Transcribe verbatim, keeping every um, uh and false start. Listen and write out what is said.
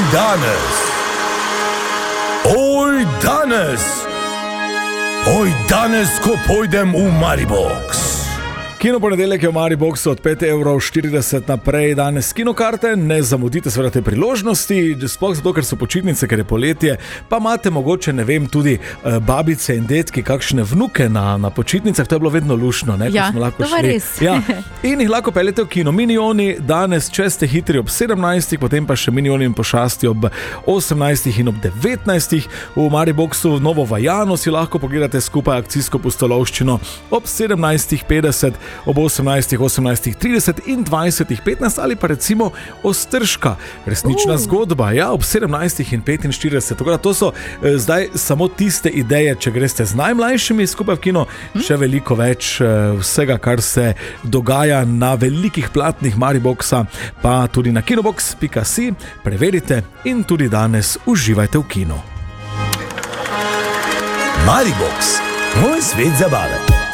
danes, oj danes, oj danes, ko pojdem v Maribox. Kino ponedeljek je v Mariboxu od pet evrov štirideset naprej, danes kinokarte, ne zamudite seveda te priložnosti, sploh zato, ker so počitnice, ker je poletje, pa imate mogoče, ne vem, tudi uh, babice in detki, kakšne vnuke na, na počitnicah, to je bilo vedno lušno, ne? Ja, to je res. Ja. In jih lahko peljete v kino. Minioni danes, če ste hitri, ob sedemnajstih, potem pa še Minioni in pošasti ob osemnajstih in ob devetnajstih. V Mariboxu Novo Vajano si lahko pogledate skupaj akcijsko pustolovščino ob sedemnajstih petdeset, ob osemnajstih, osemnajstih trideset in dvajsetih petnajst ali pa recimo Ostrška, resnična uh. zgodba, ja, ob sedemnajstih in petinštirideset. Tako da to so eh, zdaj samo tiste ideje, če greste z najmlajšimi skupaj v kino, hmm? še veliko več eh, vsega, kar se dogaja na velikih platnih Mariboxa, pa tudi na kinobox pika si, preverite in tudi danes uživajte v kinu. Maribox, moj svet zabave.